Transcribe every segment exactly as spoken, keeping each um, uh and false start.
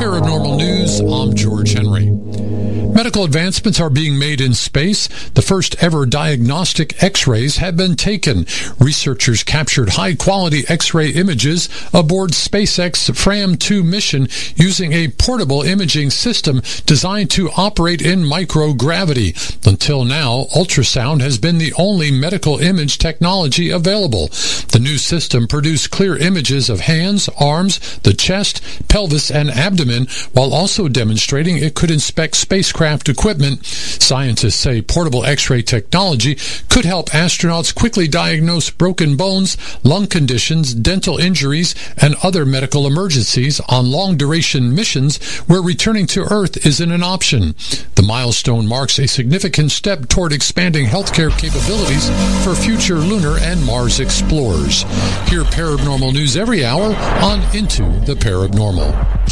Paranormal News, I'm George Henry. Medical advancements are being made in space. The first ever diagnostic X-rays have been taken. Researchers captured high-quality X-ray images aboard SpaceX Fram two mission using a portable imaging system designed to operate in microgravity. Until now, ultrasound has been the only medical image technology available. The new system produced clear images of hands, arms, the chest, pelvis, and abdomen, while also demonstrating it could inspect spacecraft equipment. Scientists say portable X-ray technology could help astronauts quickly diagnose broken bones, lung conditions, dental injuries, and other medical emergencies on long-duration missions where returning to Earth isn't an option. The milestone marks a significant step toward expanding healthcare capabilities for future lunar and Mars explorers. Hear paranormal news every hour on Into the Paranormal.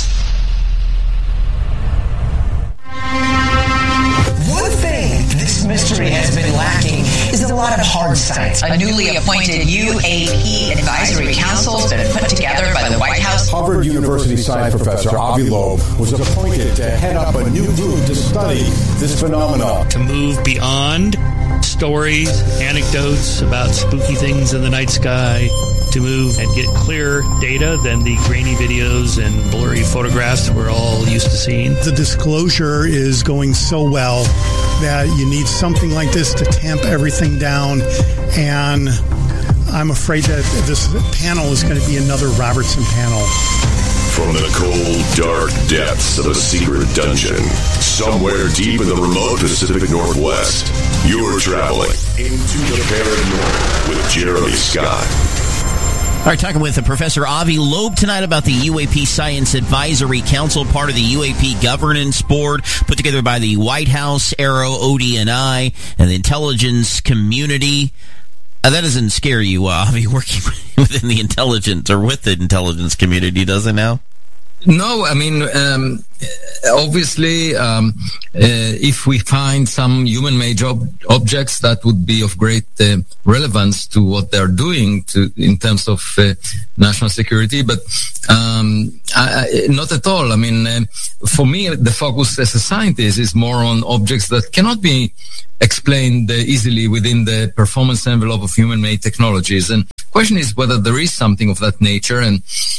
One thing this mystery has been lacking is a lot of hard science. A newly appointed U A P Advisory Council has been put together by the White House. Harvard University science professor Avi Loeb was appointed to head up a new group to study this phenomenon. To move beyond stories, anecdotes about spooky things in the night sky, to move and get clearer data than the grainy videos and blurry photographs we're all used to seeing. The disclosure is going so well that you need something like this to tamp everything down, and I'm afraid that this panel is going to be another Robertson panel. From the cold, dark depths of a secret dungeon, somewhere deep in the remote Pacific Northwest, you're traveling into the paranormal with Jeremy Scott. All right, talking with Professor Avi Loeb tonight about the U A P Science Advisory Council, part of the U A P Governance Board, put together by the White House, Aero, O D N I, and the intelligence community. Uh, that doesn't scare you, uh, Avi, working within the intelligence or with the intelligence community, does it now? No, I mean, um, obviously, um, uh, if we find some human-made ob- objects, that would be of great uh, relevance to what they're doing to, in terms of uh, national security. But um, I, I, not at all. I mean, uh, for me, the focus as a scientist is more on objects that cannot be explained uh, easily within the performance envelope of human-made technologies. And the question is whether there is something of that nature, and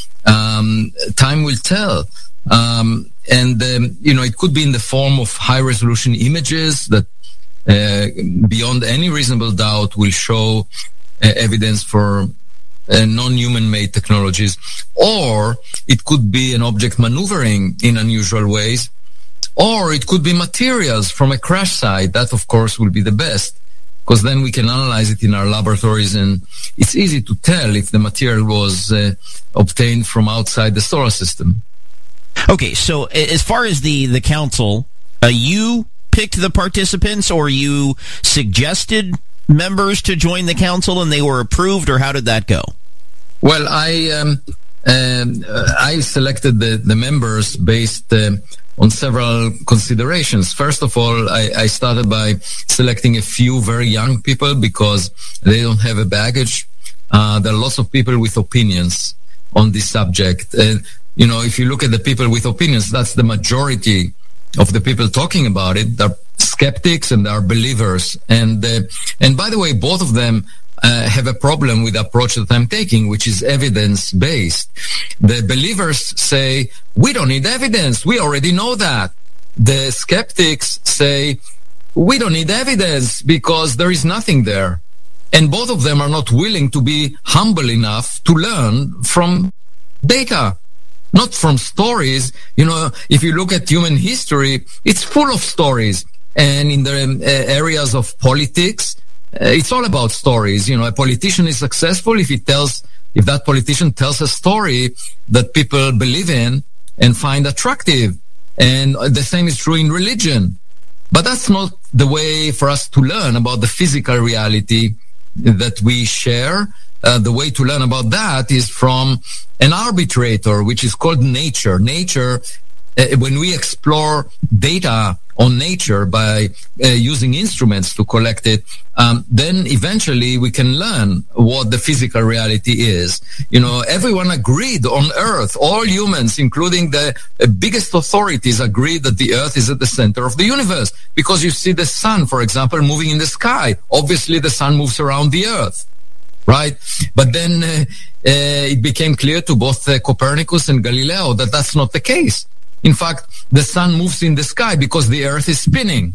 Um, time will tell. Um, and, um, you know, it could be in the form of high-resolution images that, uh, beyond any reasonable doubt, will show uh, evidence for uh, non-human-made technologies. Or it could be an object maneuvering in unusual ways. Or it could be materials from a crash site. That, of course, will be the best, because then we can analyze it in our laboratories, and it's easy to tell if the material was uh, obtained from outside the solar system. Okay, so as far as the, the council, uh, you picked the participants, or you suggested members to join the council and they were approved, or how did that go? Well, I um, um, I selected the, the members based uh, on several considerations. First of all, I, I started by selecting a few very young people because they don't have a baggage. Uh, there are lots of people with opinions on this subject. Uh, you know, if you look at the people with opinions, that's the majority of the people talking about it. They're skeptics and they're believers. And, uh, and by the way, both of them Uh, have a problem with the approach that I'm taking, which is evidence-based. The believers say, we don't need evidence. We already know that. The skeptics say, we don't need evidence because there is nothing there. And both of them are not willing to be humble enough to learn from data, not from stories. You know, if you look at human history, it's full of stories. And in the uh, areas of politics, Uh, it's all about stories. You know, a politician is successful if he tells, if that politician tells a story that people believe in and find attractive. And the same is true in religion. But that's not the way for us to learn about the physical reality that we share. Uh, the way to learn about that is from an arbitrator, which is called nature. Nature, uh, when we explore data on nature by uh, using instruments to collect it, um, then eventually we can learn what the physical reality is. You know, everyone agreed on Earth, all humans, including the uh, biggest authorities, agreed that the Earth is at the center of the universe, because you see the sun, for example, moving in the sky. Obviously, the sun moves around the Earth, right? But then uh, uh, it became clear to both uh, Copernicus and Galileo that that's not the case. In fact, the sun moves in the sky because the Earth is spinning.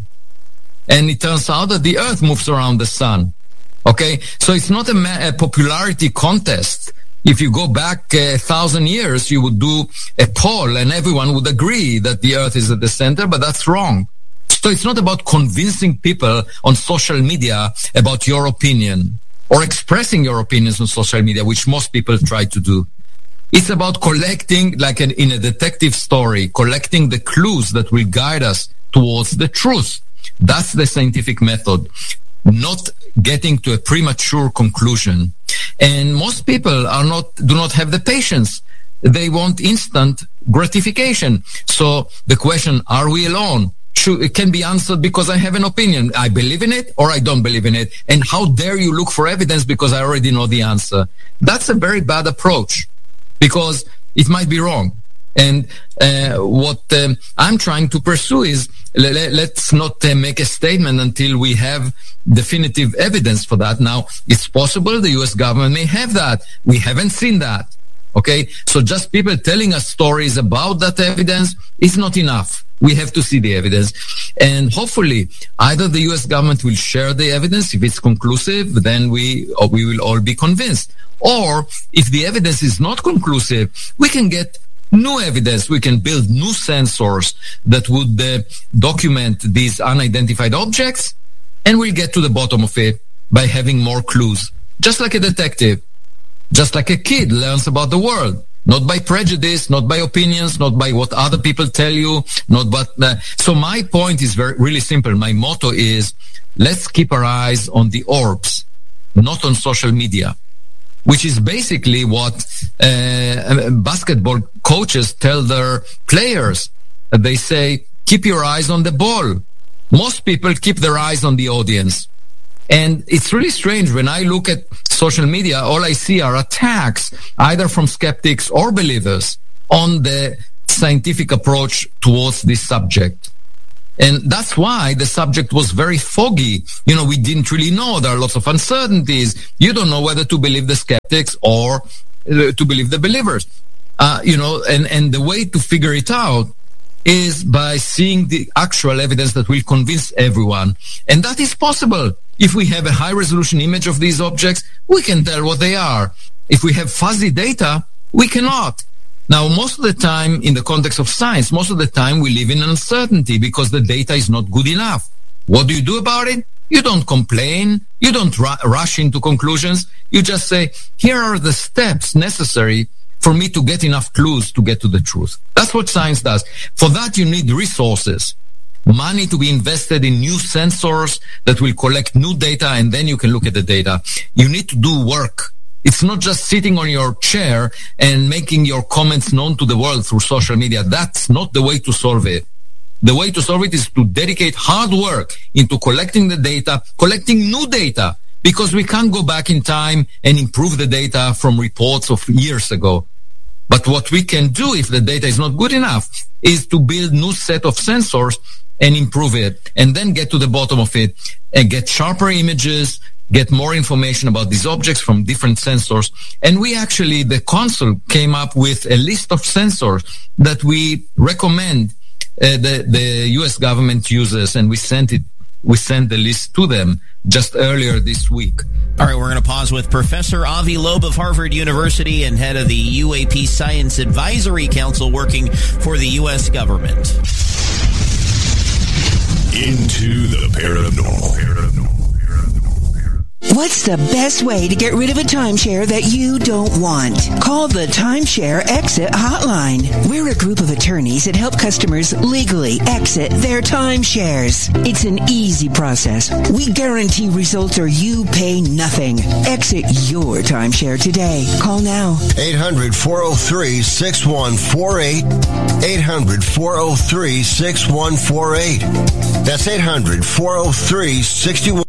And it turns out that the Earth moves around the sun. Okay? So it's not a, ma- a popularity contest. If you go back a thousand years, you would do a poll and everyone would agree that the Earth is at the center, but that's wrong. So it's not about convincing people on social media about your opinion or expressing your opinions on social media, which most people try to do. It's about collecting, like an, in a detective story, collecting the clues that will guide us towards the truth. That's the scientific method, not getting to a premature conclusion. And most people are not, do not have the patience. They want instant gratification. So the question, are we alone? Should, it can be answered because I have an opinion. I believe in it or I don't believe in it. And how dare you look for evidence because I already know the answer? That's a very bad approach, because it might be wrong. And uh, what um, I'm trying to pursue is le- le- let's not uh, make a statement until we have definitive evidence for that. Now, it's possible the U S government may have that. We haven't seen that. Okay? So just people telling us stories about that evidence is not enough. We have to see the evidence. And hopefully, either the U S government will share the evidence. If it's conclusive, then we, or we will all be convinced. Or if the evidence is not conclusive, we can get new evidence. We can build new sensors that would uh, document these unidentified objects, and we'll get to the bottom of it by having more clues. Just like a detective, just like a kid learns about the world, not by prejudice, not by opinions, not by what other people tell you, not but. Uh, so my point is very really simple. My motto is: let's keep our eyes on the orbs, not on social media. Which is basically what uh, basketball coaches tell their players. They say, keep your eyes on the ball. Most people keep their eyes on the audience. And it's really strange. When I look at social media, all I see are attacks, either from skeptics or believers, on the scientific approach towards this subject. And that's why the subject was very foggy. You know, we didn't really know. There are lots of uncertainties. You don't know whether to believe the skeptics or uh, to believe the believers. Uh, you know, and, and the way to figure it out is by seeing the actual evidence that will convince everyone. And that is possible. If we have a high-resolution image of these objects, we can tell what they are. If we have fuzzy data, we cannot. Now, most of the time, in the context of science, most of the time we live in uncertainty because the data is not good enough. What do you do about it? You don't complain. You don't ru- rush into conclusions. You just say, here are the steps necessary for me to get enough clues to get to the truth. That's what science does. For that, you need resources. Money to be invested in new sensors that will collect new data, and then you can look at the data. You need to do work. It's not just sitting on your chair and making your comments known to the world through social media. That's not the way to solve it. The way to solve it is to dedicate hard work into collecting the data, collecting new data, because we can't go back in time and improve the data from reports of years ago. But what we can do if the data is not good enough is to build new set of sensors and improve it, and then get to the bottom of it and get sharper images, get more information about these objects from different sensors. And we actually, the council came up with a list of sensors that we recommend uh, the, the U S government uses, and we sent it, we sent the list to them just earlier this week. All right, we're going to pause with Professor Avi Loeb of Harvard University and head of the U A P Science Advisory Council working for the U S government. Into the paranormal. paranormal. What's the best way to get rid of a timeshare that you don't want? Call the Timeshare Exit Hotline. We're a group of attorneys that help customers legally exit their timeshares. It's an easy process. We guarantee results or you pay nothing. Exit your timeshare today. Call now. eight hundred, four oh three, six one four eight. eight hundred, four oh three, six one four eight. That's eight hundred, four oh three, six one four eight.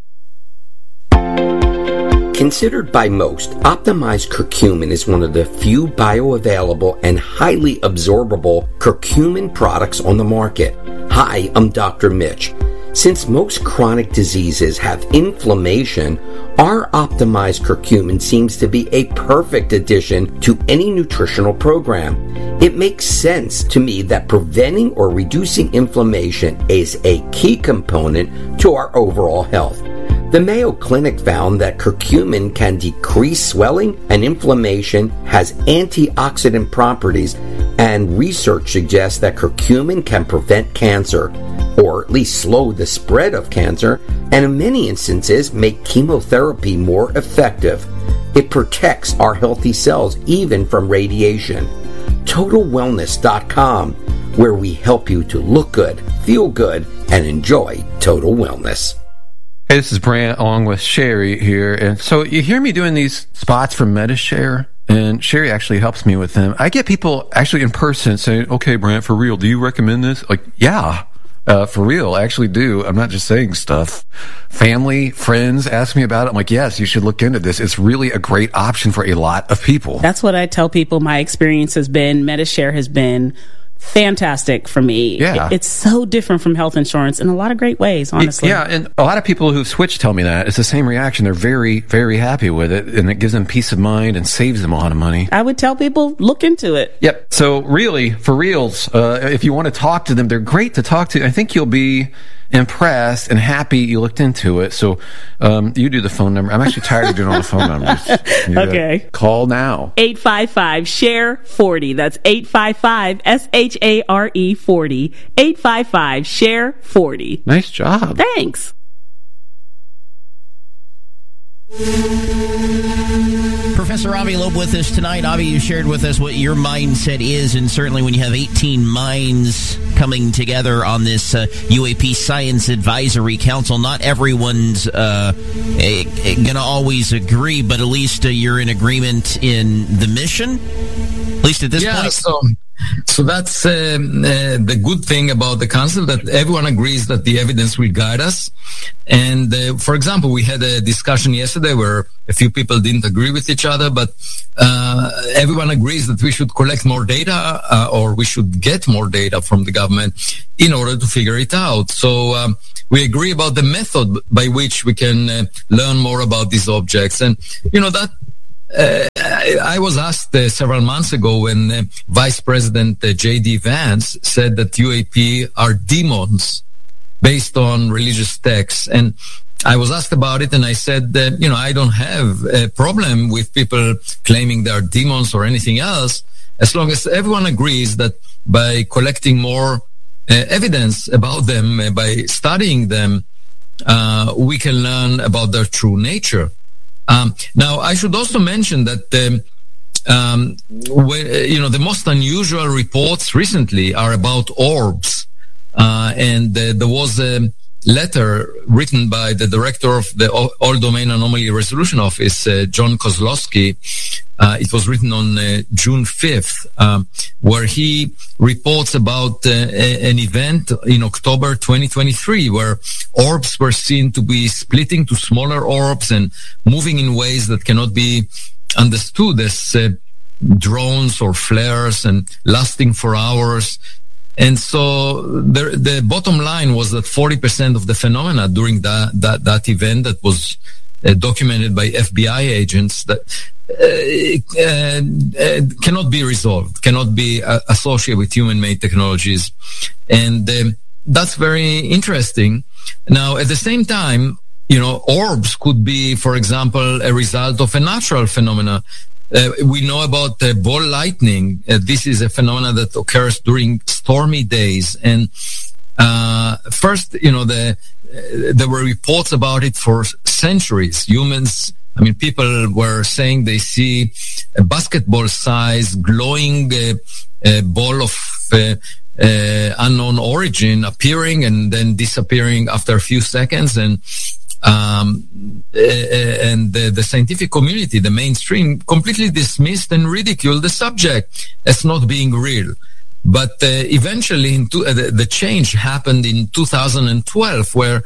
Considered by most, optimized curcumin is one of the few bioavailable and highly absorbable curcumin products on the market. Hi, I'm Doctor Mitch. Since most chronic diseases have inflammation, our optimized curcumin seems to be a perfect addition to any nutritional program. It makes sense to me that preventing or reducing inflammation is a key component to our overall health. The Mayo Clinic found that curcumin can decrease swelling and inflammation, has antioxidant properties, and research suggests that curcumin can prevent cancer, or at least slow the spread of cancer, and in many instances make chemotherapy more effective. It protects our healthy cells even from radiation. Total Wellness dot com, where we help you to look good, feel good, and enjoy total wellness. Hey, this is Brant along with Sherry here. And so you hear me doing these spots from MediShare, and Sherry actually helps me with them. I get people actually in person saying, okay, Brant, for real, do you recommend this? Like, yeah, uh, for real, I actually do. I'm not just saying stuff. Family, friends ask me about it. I'm like, yes, you should look into this. It's really a great option for a lot of people. That's what I tell people my experience has been. MediShare has been fantastic for me. Yeah. It's so different from health insurance in a lot of great ways, honestly. Yeah, and a lot of people who've switched tell me that. It's the same reaction. They're very, very happy with it, and it gives them peace of mind and saves them a lot of money. I would tell people, look into it. Yep. So really, for reals, uh, if you want to talk to them, they're great to talk to. I think you'll be impressed and happy you looked into it. So um, you do the phone number. I'm actually tired of doing all the phone numbers. You okay. Call now. eight five five, S H A R E, forty. That's eight five five, S H A R E, forty. eight five five, S H A R E, forty. Nice job. Thanks. Professor Avi Loeb with us tonight. Avi, you shared with us what your mindset is, and certainly when you have eighteen minds coming together on this uh, U A P Science Advisory Council, not everyone's uh, going to always agree, but at least uh, you're in agreement in the mission, at least at this yeah, point. So, so that's uh, uh, the good thing about the council, that everyone agrees that the evidence will guide us. And uh, for example, we had a discussion yesterday where a few people didn't agree with each other, but uh, everyone agrees that we should collect more data uh, or we should get more data from the government in order to figure it out. So um, we agree about the method by which we can uh, learn more about these objects. And, you know, that Uh, I, I was asked uh, several months ago when uh, Vice President uh, J D Vance said that U A P are demons based on religious texts. And I was asked about it, and I said that, you know, I don't have a problem with people claiming they are demons or anything else, as long as everyone agrees that by collecting more uh, evidence about them, uh, by studying them, uh, we can learn about their true nature. Um, now, I should also mention that, um, um, when, you know, the most unusual reports recently are about orbs. Uh, and uh, there was a letter written by the director of the All Domain Anomaly Resolution Office, uh, John Kozlowski. Uh, it was written on uh, June fifth, um, where he reports about uh, a, an event in October twenty twenty-three where orbs were seen to be splitting to smaller orbs and moving in ways that cannot be understood as uh, drones or flares and lasting for hours. And so the, the bottom line was that forty percent of the phenomena during that, that, that event that was uh, documented by F B I agents that uh, uh, uh, cannot be resolved, cannot be uh, associated with human-made technologies. And um, that's very interesting. Now, at the same time, you know, orbs could be, for example, a result of a natural phenomena. Uh, we know about uh, ball lightning. Uh, this is a phenomenon that occurs during stormy days. And uh, first, you know, the there were reports about it for centuries. Humans, I mean, people were saying they see a basketball-sized glowing uh, uh, ball of uh, uh, unknown origin appearing and then disappearing after a few seconds, and um, uh, and the, the scientific community, the mainstream, completely dismissed and ridiculed the subject as not being real. But uh, eventually, in two, uh, the, the change happened in two thousand twelve, where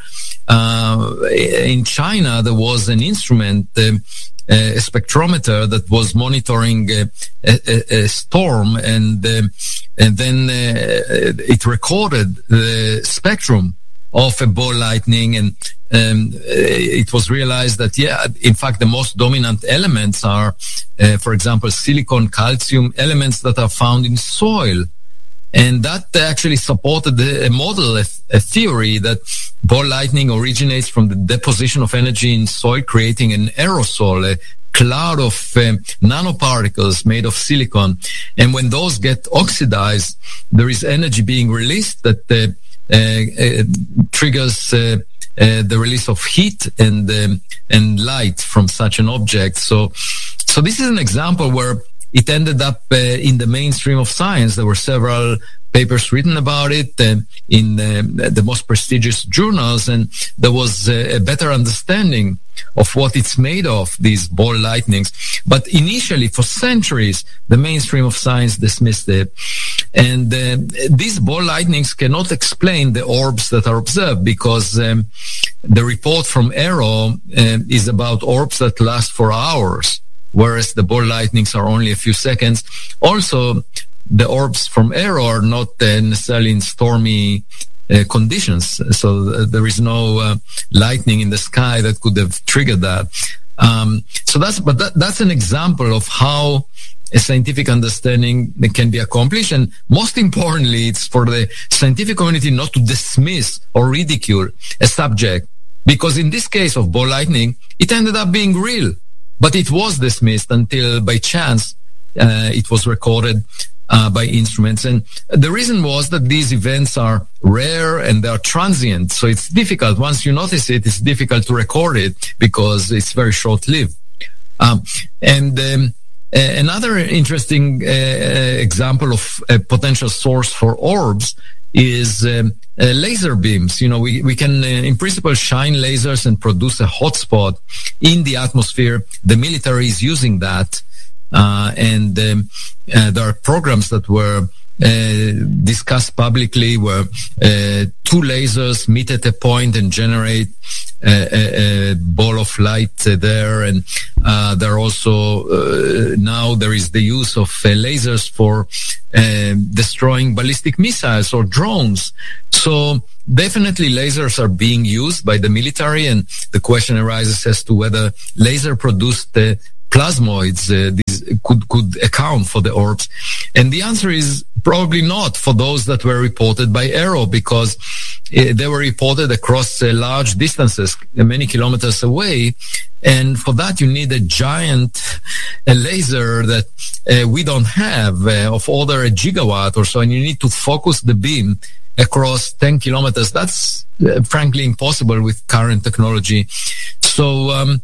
uh, in China there was an instrument, uh, a spectrometer that was monitoring uh, a, a storm, and uh, and then uh, it recorded the spectrum of a ball lightning, and um, it was realized that, yeah, in fact, the most dominant elements are, uh, for example, silicon, calcium, elements that are found in soil. And that actually supported a model, a, a theory that ball lightning originates from the deposition of energy in soil, creating an aerosol, a cloud of um, nanoparticles made of silicon. And when those get oxidized, there is energy being released that uh, uh, uh, triggers uh, uh, the release of heat and um, and light from such an object. So, so this is an example where it ended up uh, in the mainstream of science. There were several papers written about it uh, in uh, the most prestigious journals, and there was uh, a better understanding of what it's made of, these ball lightnings. But initially, for centuries, the mainstream of science dismissed it. And uh, these ball lightnings cannot explain the orbs that are observed, because um, the report from Aero uh, is about orbs that last for hours, whereas the ball lightnings are only a few seconds. Also, the orbs from Aero are not uh, necessarily in stormy uh, conditions, so uh, there is no uh, lightning in the sky that could have triggered that. Um, so that's, but that, that's an example of how a scientific understanding can be accomplished, and most importantly, it's for the scientific community not to dismiss or ridicule a subject, because in this case of ball lightning, it ended up being real. But it was dismissed until, by chance, uh, it was recorded uh, by instruments. And the reason was that these events are rare and they are transient. So it's difficult. Once you notice it, it's difficult to record it because it's very short-lived. Um, and um, another interesting uh, example of a potential source for orbs is um, uh, laser beams. You know, we, we can, uh, in principle, shine lasers and produce a hotspot in the atmosphere. The military is using that. Uh, and um, uh, there are programs that were uh, discussed publicly where uh, two lasers meet at a point and generate a, a, a ball of light uh, there. And uh, there are also, uh, now there is the use of uh, lasers for uh, destroying ballistic missiles or drones. So definitely lasers are being used by the military, and the question arises as to whether laser produced uh, plasmoids uh, these could could account for the orbs. And the answer is probably not for those that were reported by Aero, because uh, they were reported across uh, large distances, uh, many kilometers away. And for that, you need a giant a laser that uh, we don't have, uh, of order a gigawatt or so, and you need to focus the beam across ten kilometers. That's uh, frankly impossible with current technology. So, um,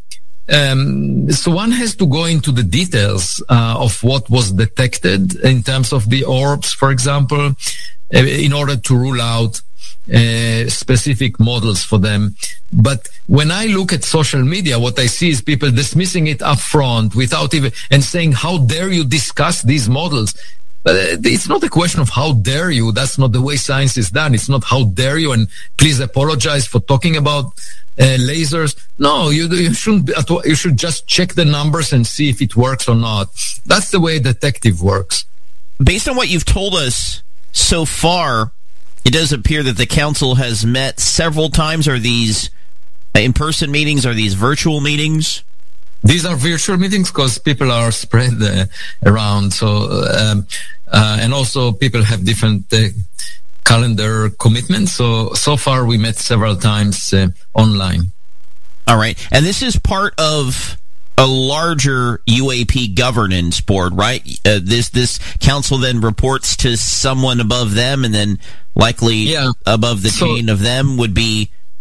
um, so one has to go into the details uh, of what was detected in terms of the orbs, for example, uh, in order to rule out uh, specific models for them. But when I look at social media, what I see is people dismissing it up front without even, and saying, how dare you discuss these models? But it's not a question of how dare you. That's not the way science is done. It's not how dare you and please apologize for talking about uh, lasers. No, you you shouldn't. Be, you should just check the numbers and see if it works or not. That's the way a detective works. Based on what you've told us so far, it does appear that the council has met several times. Are these in-person meetings? Are these virtual meetings? These are virtual meetings because people are spread uh, around. So, um, uh, and also people have different uh, calendar commitments. So, so far we met several times uh, online. All right. And this is part of a larger U A P governance board, right? Uh, this, this council then reports to someone above them, and then likely yeah. above the so, chain of them would be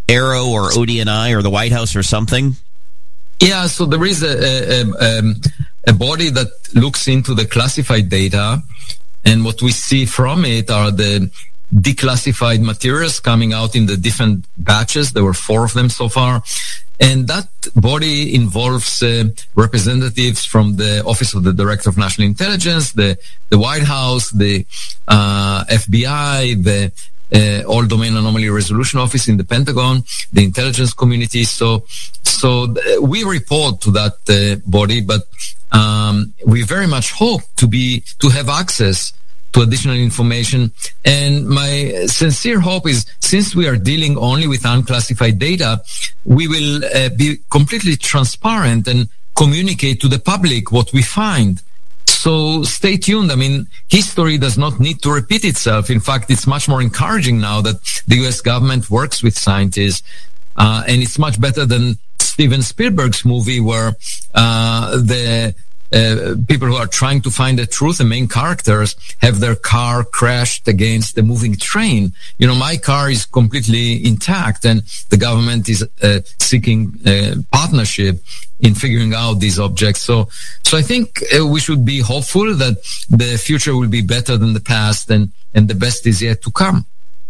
Arrow or O D N I or the White House or something? Yeah, so there is a, a, a, a body that looks into the classified data, and what we see from it are the declassified materials coming out in the different batches. There were four of them so far. And that body involves uh, representatives from the Office of the Director of National Intelligence, the, the White House, the uh, F B I, the uh, All Domain Anomaly Resolution Office in the Pentagon, the intelligence community. So, so th- we report to that uh, body, but um, we very much hope to be to have access to additional information. And my sincere hope is, since we are dealing only with unclassified data, we will uh, be completely transparent and communicate to the public what we find. So stay tuned. I mean, history does not need to repeat itself. In fact, it's much more encouraging now that the U S government works with scientists, uh, and it's much better than Steven Spielberg's movie where uh, the Uh, people who are trying to find the truth, the main characters, have their car crashed against the moving train. You know, my car is completely intact, and the government is uh, seeking uh, partnership in figuring out these objects. So, so I think uh, we should be hopeful that the future will be better than the past, and, and the best is yet to come.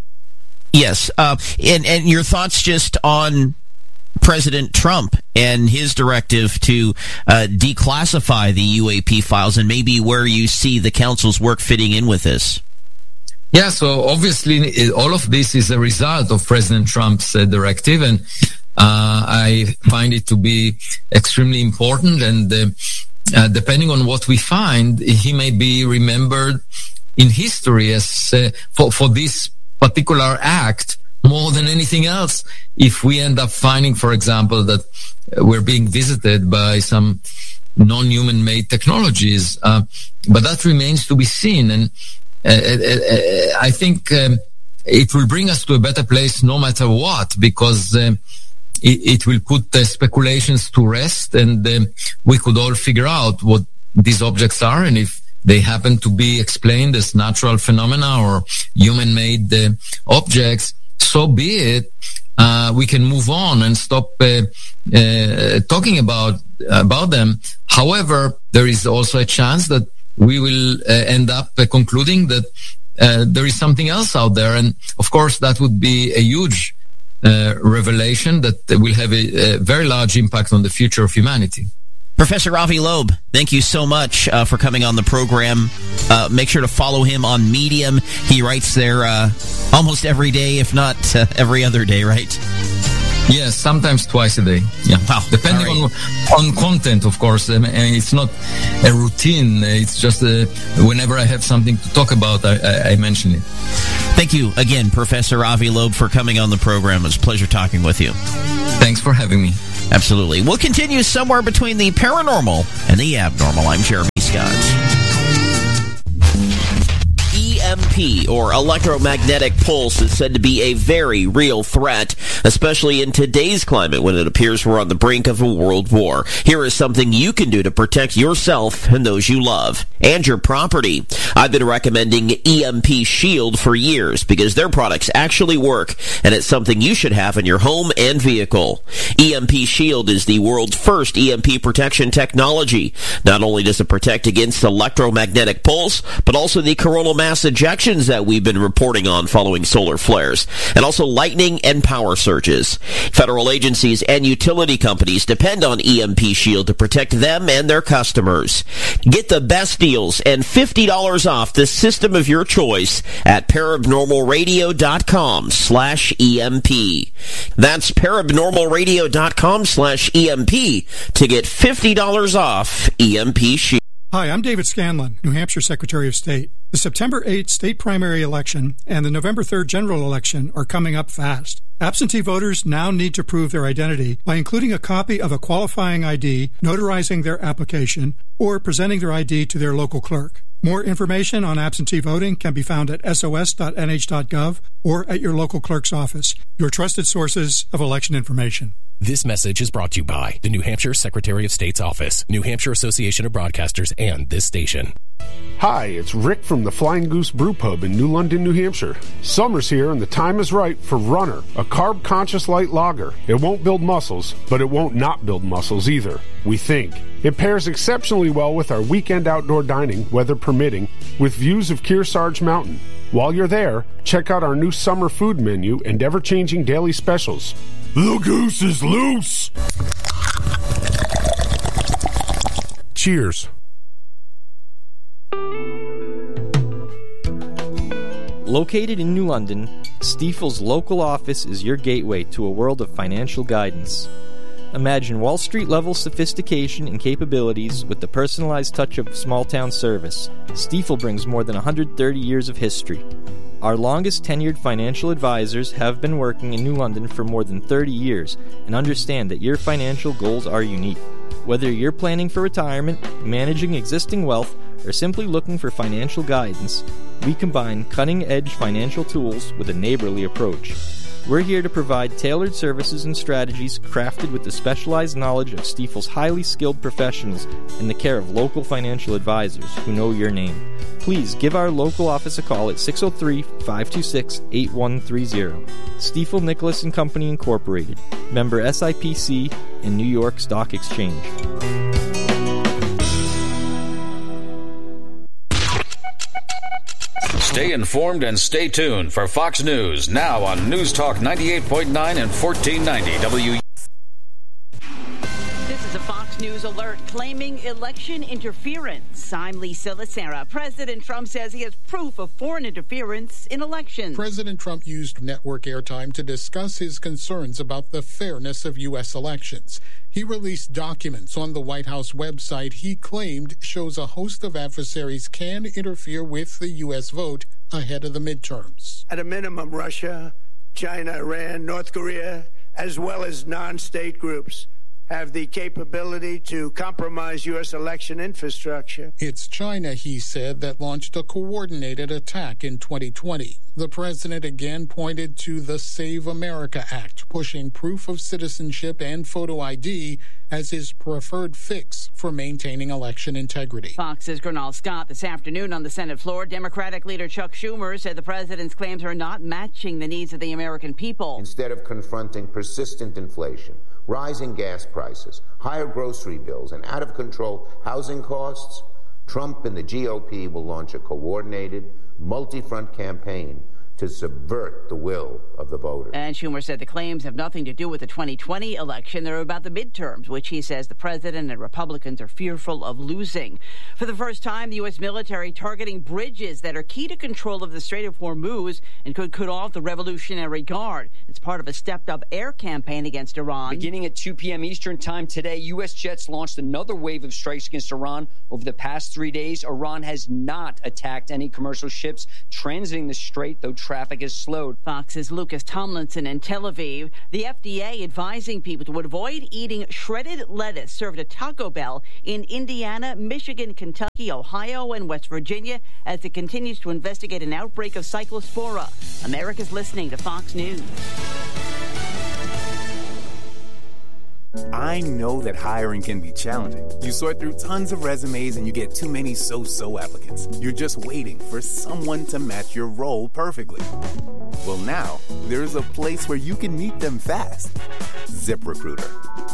Yes. Uh, and, and your thoughts just on President Trump and his directive to uh, declassify the U A P files, and maybe where you see the council's work fitting in with this. Yeah, so obviously all of this is a result of President Trump's uh, directive, and uh, I find it to be extremely important, and uh, uh, depending on what we find, he may be remembered in history as uh, for, for this particular act more than anything else. If we end up finding, for example, that we're being visited by some non-human made technologies, uh, but that remains to be seen. And uh, uh, I think um, it will bring us to a better place no matter what, because um, it, it will put the speculations to rest, and um, we could all figure out what these objects are, and if they happen to be explained as natural phenomena or human-made uh, objects, so be it. Uh, we can move on and stop uh, uh, talking about about them. However, there is also a chance that we will uh, end up uh, concluding that uh, there is something else out there, and of course that would be a huge uh, revelation that will have a, a very large impact on the future of humanity. Professor Avi Loeb, thank you so much uh, for coming on the program. Uh, make sure to follow him on Medium. He writes there uh, almost every day, if not uh, every other day, right? Yes, sometimes twice a day. Yeah, wow. Depending right. on on content, of course. I mean, it's not a routine. It's just uh, whenever I have something to talk about, I, I, I mention it. Thank you again, Professor Avi Loeb, for coming on the program. It was a pleasure talking with you. Thanks for having me. Absolutely. We'll continue somewhere between the paranormal and the abnormal. I'm Jeremy Scott. E M P, or electromagnetic pulse, is said to be a very real threat, especially in today's climate when it appears we're on the brink of a world war. Here is something you can do to protect yourself and those you love, and your property. I've been recommending E M P Shield for years because their products actually work, and it's something you should have in your home and vehicle. E M P Shield is the world's first E M P protection technology. Not only does it protect against electromagnetic pulse, but also the coronal mass ejections that we've been reporting on following solar flares, and also lightning and power surges. Federal agencies and utility companies depend on E M P Shield to protect them and their customers. Get the best deals and fifty dollars off the system of your choice at paranormalradio.com slash EMP. That's paranormalradio.com slash EMP to get fifty dollars off E M P Shield. Hi, I'm David Scanlon, New Hampshire Secretary of State. The September eighth state primary election and the November third general election are coming up fast. Absentee voters now need to prove their identity by including a copy of a qualifying I D, notarizing their application, or presenting their I D to their local clerk. More information on absentee voting can be found at S O S dot N H dot gov or at your local clerk's office, your trusted sources of election information. This message is brought to you by the New Hampshire Secretary of State's Office, New Hampshire Association of Broadcasters, and this station. Hi, it's Rick from the Flying Goose Brew Pub in New London, New Hampshire. Summer's here and the time is right for Runner, a carb-conscious light lager. It won't build muscles, but it won't not build muscles either, we think. It pairs exceptionally well with our weekend outdoor dining, weather permitting, with views of Kearsarge Mountain. While you're there, check out our new summer food menu and ever-changing daily specials. The goose is loose! Cheers. Located in New London, Stifel's local office is your gateway to a world of financial guidance. Imagine Wall Street-level sophistication and capabilities with the personalized touch of small-town service. Stifel brings more than one hundred thirty years of history. Our longest tenured financial advisors have been working in New London for more than thirty years and understand that your financial goals are unique. Whether you're planning for retirement, managing existing wealth, or simply looking for financial guidance, we combine cutting-edge financial tools with a neighborly approach. We're here to provide tailored services and strategies crafted with the specialized knowledge of Stifel's highly skilled professionals and the care of local financial advisors who know your name. Please give our local office a call at six oh three, five two six, eight one three zero. Stifel Nicholas and Company Incorporated, member S I P C and New York Stock Exchange. Stay informed and stay tuned for Fox News, now on News Talk ninety-eight point nine and fourteen ninety W. This is a Fox News alert claiming election interference. I'm Lisa Lacera. President Trump says he has proof of foreign interference in elections. President Trump used network airtime to discuss his concerns about the fairness of U S elections. He released documents on the White House website he claimed shows a host of adversaries can interfere with the U S vote ahead of the midterms. At a minimum, Russia, China, Iran, North Korea, as well as non-state groups, have the capability to compromise U S election infrastructure. It's China, he said, that launched a coordinated attack in twenty twenty. The president again pointed to the Save America Act, pushing proof of citizenship and photo I D as his preferred fix for maintaining election integrity. Fox's Gernal Scott this afternoon on the Senate floor. Democratic leader Chuck Schumer said the president's claims are not matching the needs of the American people. Instead of confronting persistent inflation, rising gas prices, higher grocery bills, and out-of-control housing costs, Trump and the G O P will launch a coordinated, multi-front campaign to subvert the will of the voters. And Schumer said the claims have nothing to do with the twenty twenty election. They're about the midterms, which he says the president and Republicans are fearful of losing. For the first time, the U S military targeting bridges that are key to control of the Strait of Hormuz and could cut off the Revolutionary Guard. It's part of a stepped-up air campaign against Iran. Beginning at two p.m. Eastern Time today, U S jets launched another wave of strikes against Iran. Over the past three days, Iran has not attacked any commercial ships transiting the strait, though traffic is slowed. Fox's Lucas Tomlinson in Tel Aviv. The F D A advising people to avoid eating shredded lettuce served at Taco Bell in Indiana, Michigan, Kentucky, Ohio, and West Virginia as it continues to investigate an outbreak of Cyclospora. America's listening to Fox News. I know that hiring can be challenging. You sort through tons of resumes and you get too many so-so applicants. You're just waiting for someone to match your role perfectly. Well, now, there's a place where you can meet them fast. ZipRecruiter.